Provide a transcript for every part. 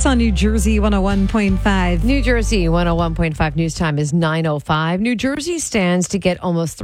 on New Jersey 101.5. New Jersey 101.5 news time is 9:05. New Jersey stands to get almost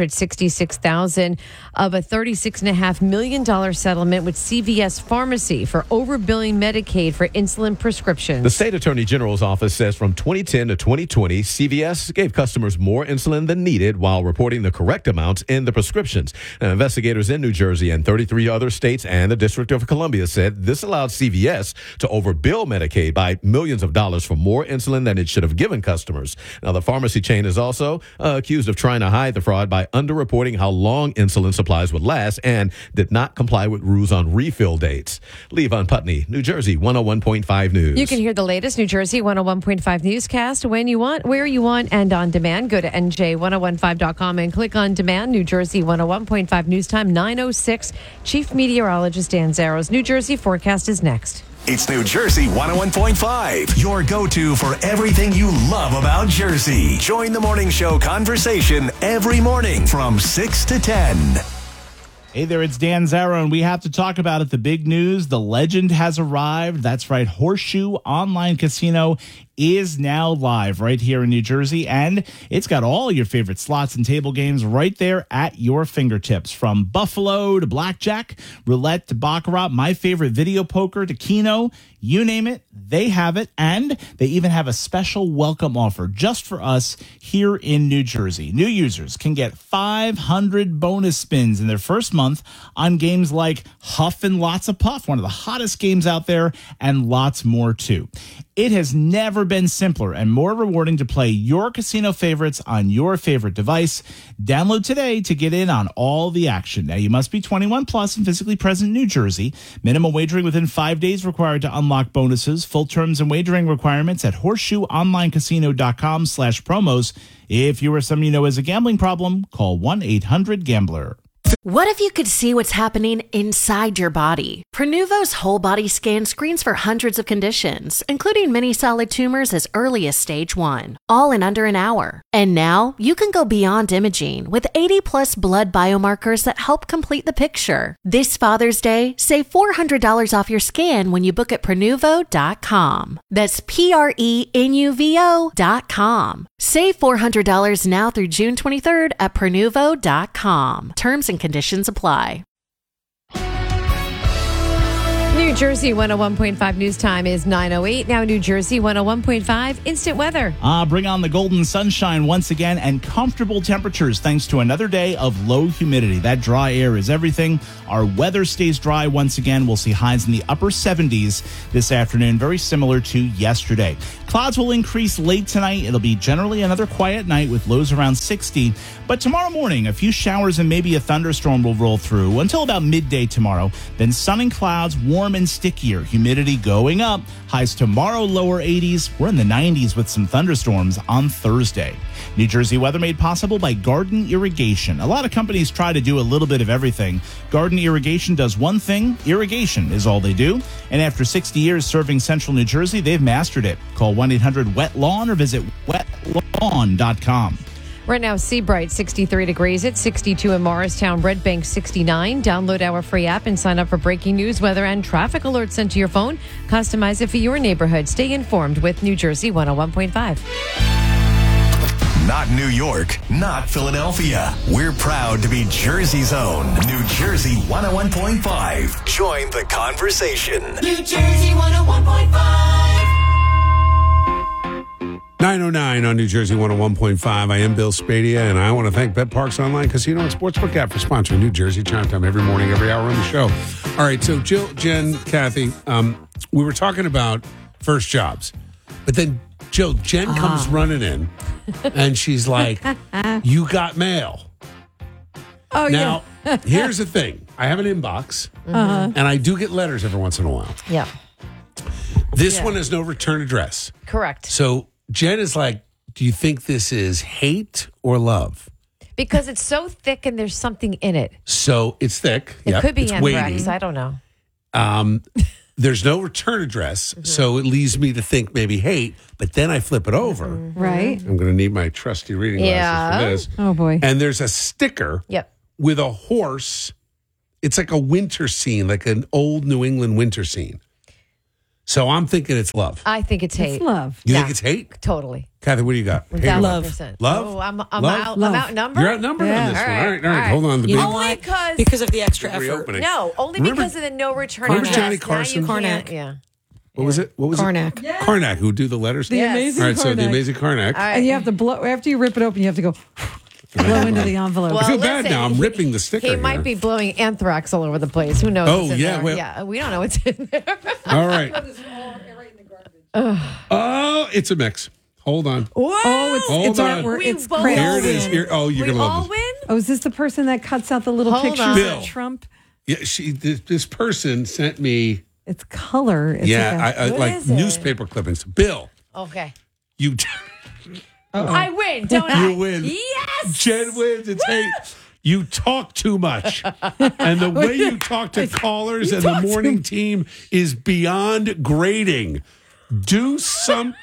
$366,000 of a $36.5 million settlement with CVS Pharmacy for overbilling Medicaid for insulin prescriptions. The state attorney general's office says from 2010 to 2020, CVS gave customers more insulin than needed while reporting the correct amounts in the prescriptions. Now, investigators in New Jersey and 33 other states and the District of Columbia said this allowed CVS to overbill Medicaid by millions of dollars for more insulin than it should have given customers. Now, the pharmacy chain is also accused of trying to hide the fraud by underreporting how long insulin supplies would last and did not comply with rules on refill dates. Levon Putney, New Jersey 101.5 News. You can hear the latest New Jersey 101.5 newscast when you want, where you want, and on demand. Go to NJ1015.com and click on demand. New Jersey 101.5 news time 9:06. Chief Meteorologist Dan Zaros. New Jersey forecast is next. It's New Jersey 101.5, your go-to for everything you love about Jersey. Join the morning show conversation every morning from 6 to 10. Hey there, it's Dan Zaro, and we have to talk about it. The big news, the legend has arrived. That's right, Horseshoe Online Casino is now live right here in New Jersey, and it's got all your favorite slots and table games right there at your fingertips. From Buffalo to Blackjack, Roulette to Baccarat, my favorite video poker to Keno, you name it, they have it, and they even have a special welcome offer just for us here in New Jersey. New users can get 500 bonus spins in their first month on games like Huff and Lots of Puff, one of the hottest games out there, and lots more too. It has never been simpler and more rewarding to play your casino favorites on your favorite device. Download today to get in on all the action. Now, you must be 21 plus and physically present in New Jersey. Minimum wagering within 5 days required to unlock bonuses. Full terms and wagering requirements at horseshoeonlinecasino.com/promos. If you or someone you know has a gambling problem, call 1-800-GAMBLER. What if you could see what's happening inside your body? Prenuvo's whole body scan screens for hundreds of conditions, including many solid tumors as early as stage 1, all in under an hour. And now you can go beyond imaging with 80 plus blood biomarkers that help complete the picture. This Father's Day, save $400 off your scan when you book at Prenuvo.com. That's Prenuvo.com. Save $400 now through June 23rd at Prenuvo.com. Terms and conditions apply. New Jersey 101.5 news time is 9:08. Now New Jersey 101.5 instant weather. Bring on the golden sunshine once again and comfortable temperatures thanks to another day of low humidity. That dry air is everything. Our weather stays dry once again. We'll see highs in the upper 70s this afternoon, very similar to yesterday. Clouds will increase late tonight. It'll be generally another quiet night with lows around 60. But tomorrow morning, a few showers and maybe a thunderstorm will roll through until about midday tomorrow. Then sun and clouds, warm and stickier. Humidity going up. Highs tomorrow, lower 80s. We're in the 90s with some thunderstorms on Thursday. New Jersey weather made possible by Garden Irrigation. A lot of companies try to do a little bit of everything. Garden Irrigation does one thing. Irrigation is all they do. And after 60 years serving central New Jersey, they've mastered it. Call 1-800-WET-LAWN or visit wetlawn.com. Right now, Seabright 63 degrees. It's 62 in Morristown, Red Bank 69. Download our free app and sign up for breaking news, weather, and traffic alerts sent to your phone. Customize it for your neighborhood. Stay informed with New Jersey 101.5. Not New York, not Philadelphia. We're proud to be Jersey's own New Jersey 101.5. Join the conversation. New Jersey 101.5. 9:09 on New Jersey 101.5. I am Bill Spadia, and I want to thank Bet Parks Online Casino and Sportsbook app for sponsoring New Jersey Chime Time every morning, every hour on the show. All right, so Jill, Jen, Kathy, we were talking about first jobs, but then Jen comes running in, and she's like, "You got mail." Oh, now, here's the thing: I have an inbox, and I do get letters every once in a while. Yeah. This one has no return address. Correct. So Jen is like, do you think this is hate or love? Because it's so thick and there's something in it. So it's thick. It could be it's anthrax. I don't know. There's no return address, so it leads me to think maybe hate, but then I flip it over. Right. I'm going to need my trusty reading glasses for this. Oh, boy. And there's a sticker with a horse. It's like a winter scene, like an old New England winter scene. So I'm thinking it's love. I think it's hate. It's love. You Yeah. think it's hate? Totally. Kathy, what do you got? Hate or Love. 1,000%. Love? Oh, I'm Love? I'm Love. outnumbered. You're outnumbered Yeah. on this All one. right, All right. all right. Hold on. The You big know Only what? because Because of the extra effort. reopening. no, only Remember- because of the no return Remember address. Johnny Now Carson? you can't- Karnak. Yeah. What was it? What was Karnak. it? Karnak, who do the letters? The Yes. amazing All right, so the Karnak. amazing Karnak. All right. And you have to blow, after you rip it open, you have to go blow into the envelope. I feel bad now. I'm ripping the sticker He here. might be blowing anthrax all over the place. Who knows? Oh, what's in yeah, there. well- yeah. We don't know what's in there. All right. Oh, it's a mix. Hold on. Oh, Hold it's on. artwork. We It's both crazy. Here it is. win. Here. Oh, you're We going to all love this. win. Oh, is this the person that cuts out the little Hold pictures on. Bill. of Trump? Yeah, this person sent me, It's color. It's like I What like is it? newspaper clippings. Bill, Okay. you I win, don't I? you win. Yes. Jen wins. It's hate. You talk too much. And the way you talk to callers and the morning team is beyond grading. Do some.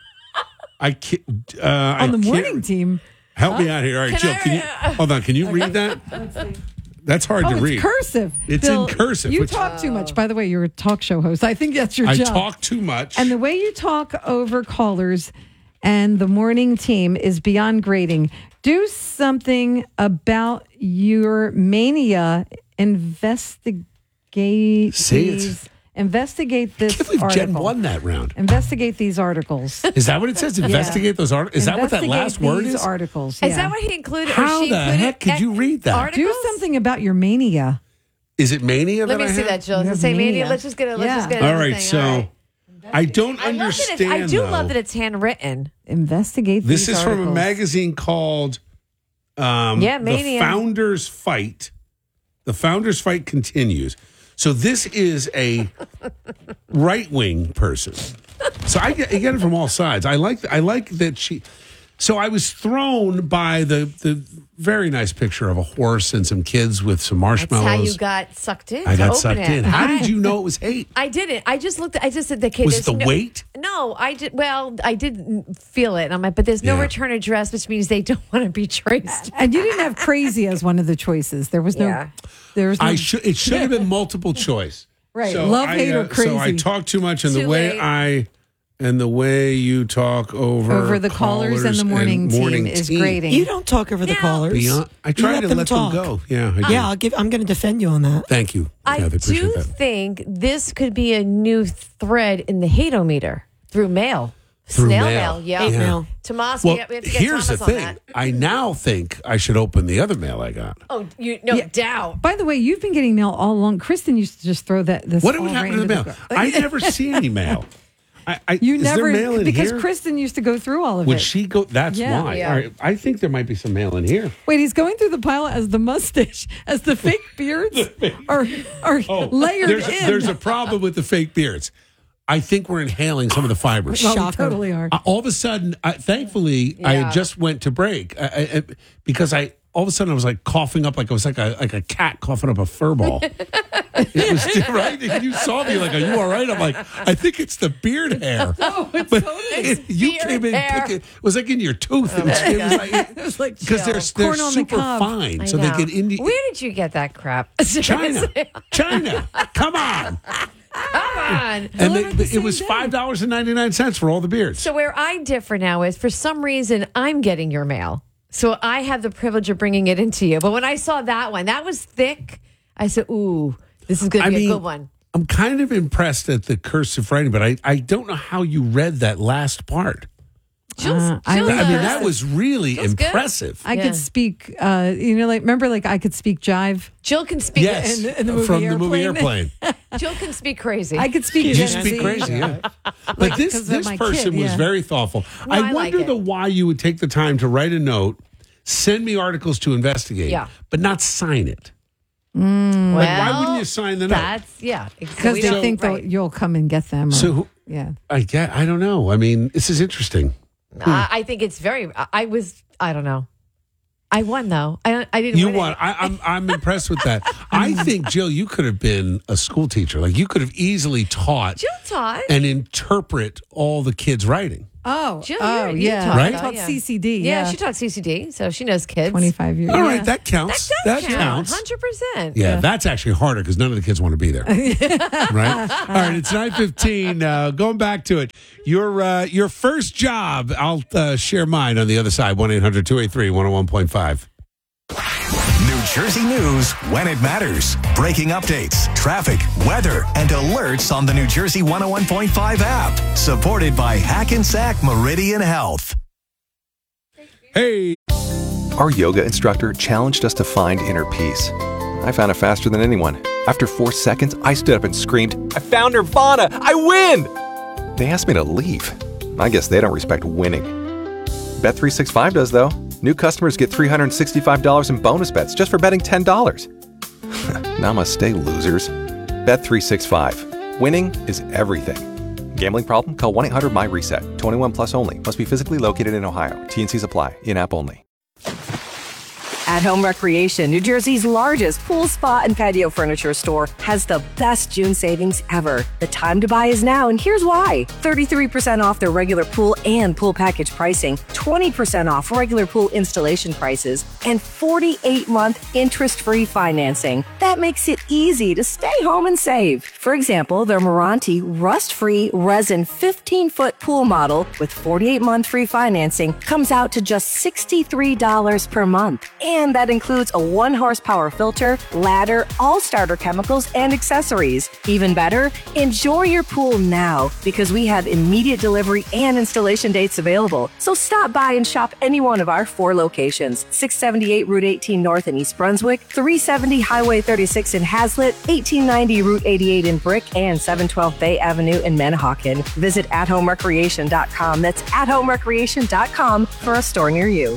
I can't. on the morning team. Help me out here. All right, Jill, can you hold on? Can you read that? That's hard Oh, to it's read. cursive. It's Bill, in cursive. You which- talk too much. By the way, you're a talk show host. I think that's your I job. talk too much. And the way you talk over callers and the morning team is beyond grading. Do something about your mania. Investigate Say it. these. Investigate this I can't believe article. Jen won that round. Investigate these articles. Is that what it says? Investigate those articles? Is that what that last Investigate word these is? articles. Is yeah. that what he included? or How she the included heck could you read that? Articles? Do something about your mania. Is it mania Let that me I see have? that, Jill. You Does it have say mania? mania. Let's just get it. Let's Yeah. just get it. All right, so I don't I love that understand. I do though. love that it's handwritten. Investigate This these is from a articles. magazine called Yeah, The Mania. Founders Fight. The Founders Fight continues. So this is a right-wing person. So I get it from all sides. I like that she. So I was thrown by the very nice picture of a horse and some kids with some That's marshmallows. how you got sucked in. I to got open sucked it. in. How did you know it was hate? I didn't. I just looked. I just said the kid. Was it there's the no, weight? No, I did. Well, I did feel it. I'm like, but there's no Yeah. return address, which means they don't want to be traced. And you didn't have crazy as one of the choices. There was no. Yeah. There was no. It should have been multiple choice. Right. Love, hate, or So I crazy. talk too much, and Too the way late. the way you talk over the callers and the morning team is grading. You don't talk over the Now- callers. Beyond, I You try to let them talk. go. Yeah, I do. Yeah, I'm going to defend you on that. Thank you. I Kathy, appreciate do that. think this could be a new thread in the hate-o-meter through mail. Through Snail mail. mail. Yeah. Hate mail. Tomas, Well, we have to get here's Thomas the on thing. that. I now think I should open the other mail I got. Oh, no doubt. By the way, you've been getting mail all along. Kristen used to just throw this. What all would happen right to the into mail? I never see any mail. You is never there mail in because here? Kristen used to go through all of Would it. she go? That's Yeah. why. Yeah. All right. I think there might be some mail in here. Wait, he's going through the pile as the mustache, as the fake beards are layered in. There's a problem with the fake beards. I think we're inhaling some of the fibers. Well, we Shocker. totally are. All of a sudden, thankfully, I had just went to break because all of a sudden I was like coughing up like I was like a cat coughing up a fur ball. It was right. And you saw me like, "Are you all right?" I'm like, "I think it's the beard hair." Oh, it's But totally you beard came in hair. picking. It was like in your tooth. It was like because they're Corn on the super cob. fine, I so know. they get into Where did you get that crap? China. China, come on! Come on. And Delivered the it was same day. $5.99 for all the beards. So where I differ now is for some reason I'm getting your mail. So I have the privilege of bringing it into you. But when I saw that one, that was thick. I said, ooh, this is going to be a good one. I'm kind of impressed at the cursive writing, but I don't know how you read that last part. Jill's, I Jill's, read I mean, uh, that was really Feels good. impressive. I Yeah. could speak, remember, like I could speak jive. Jill can speak. Yes, in the movie from the movie Airplane. Airplane. Jill can speak crazy. I could speak You Gen speak Z. crazy, yeah. But Like, this 'cause of my person kid, was yeah. very thoughtful. No, I like wonder it. the why you would take the time to write a note, send me articles to investigate, Yeah. but not sign it. well, Like, why wouldn't you sign the note? That's Because they think that you'll come and get them. Or, So who- yeah. I don't know. I mean, this is interesting. I think it's very. I don't know. I won though. I didn't. You win it. won. I'm impressed with that. I think, Jill, you could have been a school teacher. Like you could have easily taught Jill taught. and interpret all the kids' writing. Jill, yeah. taught, Right? I taught yeah. CCD. Yeah, she taught CCD, so she knows kids. 25 years. All right, Yeah. that counts. That does counts. count. 100%. Yeah, that's actually harder because none of the kids want to be there. Right? All right, it's 9:15. Going back to it. Your first job, I'll share mine on the other side, 1-800-283-101.5. New Jersey news when it matters. Breaking updates, traffic, weather, and alerts on the New Jersey 101.5 app. Supported by Hackensack Meridian Health. Hey. Our yoga instructor challenged us to find inner peace. I found it faster than anyone. After 4 seconds, I stood up and screamed, "I found Nirvana! I win!" They asked me to leave. I guess they don't respect winning. Bet365 does, though. New customers get $365 in bonus bets just for betting $10. Namaste, losers. Bet365. Winning is everything. Gambling problem? Call 1-800-MY-RESET. 21 plus only. Must be physically located in Ohio. T&Cs apply. In-app only. At Home Recreation, New Jersey's largest pool, spa, and patio furniture store, has the best June savings ever. The time to buy is now, and here's why. 33% off their regular pool and pool package pricing, 20% off regular pool installation prices, and 48-month interest-free financing. That makes it easy to stay home and save. For example, their Meranti rust-free resin 15-foot pool model with 48-month free financing comes out to just $63 per month. And that includes a 1-horsepower filter, ladder, all starter chemicals, and accessories. Even better, enjoy your pool now because we have immediate delivery and installation dates available. So stop by and shop any one of our 4 locations: 678 Route 18 North in East Brunswick, 370 Highway 36 in Hazlet, 1890 Route 88 in Brick, and 712 Bay Avenue in Manahawkin. Visit athomerecreation.com. That's athomerecreation.com for a store near you.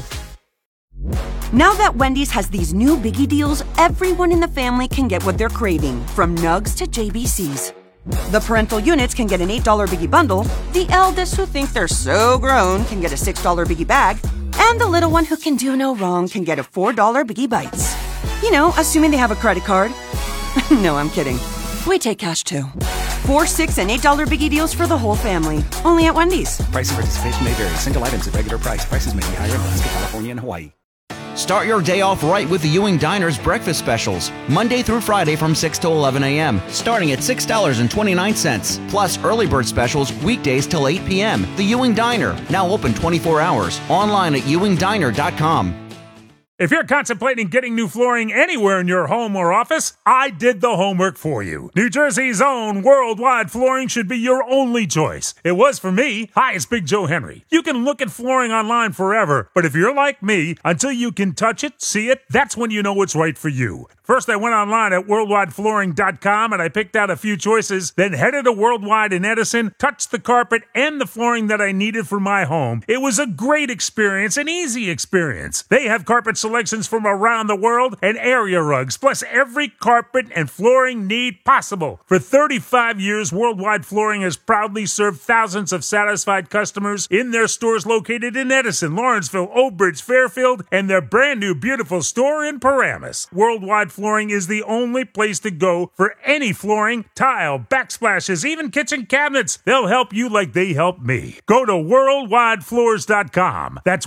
Now that Wendy's has these new biggie deals, everyone in the family can get what they're craving, from nugs to JBCs. The parental units can get an $8 biggie bundle, the eldest who think they're so grown can get a $6 biggie bag, and the little one who can do no wrong can get a $4 biggie bites. You know, assuming they have a credit card. No, I'm kidding. We take cash too. 4, $6, and $8 biggie deals for the whole family. Only at Wendy's. Price and participation may vary. Single items at regular price. Prices may be higher in Alaska, California, and Hawaii. Start your day off right with the Ewing Diner's breakfast specials. Monday through Friday from 6 to 11 a.m., starting at $6.29. Plus early bird specials weekdays till 8 p.m. The Ewing Diner, now open 24 hours. Online at ewingdiner.com. If you're contemplating getting new flooring anywhere in your home or office, I did the homework for you. New Jersey's own Worldwide Flooring should be your only choice. It was for me. Hi, it's Big Joe Henry. You can look at flooring online forever, but if you're like me, until you can touch it, see it, that's when you know it's right for you. First, I went online at worldwideflooring.com and I picked out a few choices, then headed to Worldwide in Edison, touched the carpet and the flooring that I needed for my home. It was a great experience, an easy experience. They have carpet selections from around the world and area rugs, plus every carpet and flooring need possible. For 35 years, Worldwide Flooring has proudly served thousands of satisfied customers in their stores located in Edison, Lawrenceville, Oak Bridge, Fairfield, and their brand new beautiful store in Paramus. Worldwide Flooring is the only place to go for any flooring, tile, backsplashes, even kitchen cabinets. They'll help you like they helped me. Go to worldwidefloors.com. That's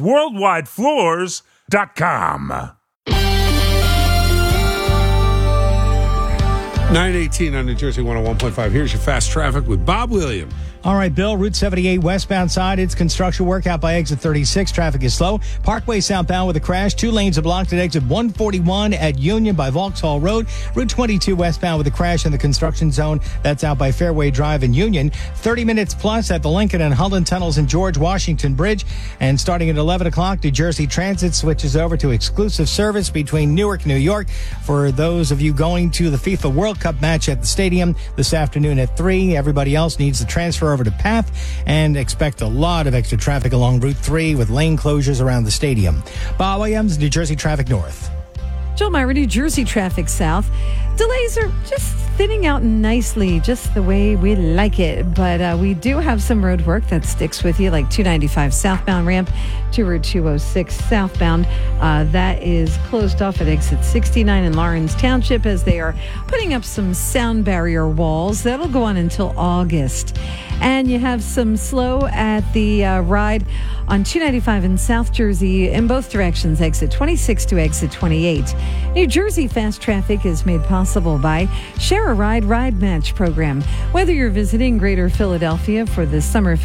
worldwidefloors.com. 9:18 on New Jersey 101.5. Here's your fast traffic with Bob Williams. All right, Bill, Route 78 westbound side, it's construction work out by exit 36. Traffic is slow. Parkway southbound with a crash. 2 lanes are blocked at exit 141 at Union by Vauxhall Road. Route 22 westbound with a crash in the construction zone. That's out by Fairway Drive in Union. 30 minutes plus at the Lincoln and Holland tunnels in George Washington Bridge. And starting at 11 o'clock, New Jersey Transit switches over to exclusive service between Newark, New York. For those of you going to the FIFA World Cup match at the stadium this afternoon at 3, everybody else needs to transfer over to PATH and expect a lot of extra traffic along Route 3 with lane closures around the stadium. Bob Williams, New Jersey Traffic North. Jill Myra, New Jersey traffic south. Delays are just thinning out nicely, just the way we like it. But we do have some road work that sticks with you, like 295 southbound ramp to Route 206 southbound. That is closed off at exit 69 in Lawrence Township as they are putting up some sound barrier walls. That'll go on until August. And you have some slow at the ride on 295 in South Jersey in both directions, exit 26 to exit 28. New Jersey fast traffic is made possible by Share a Ride Ride Match program. Whether you're visiting Greater Philadelphia for the summer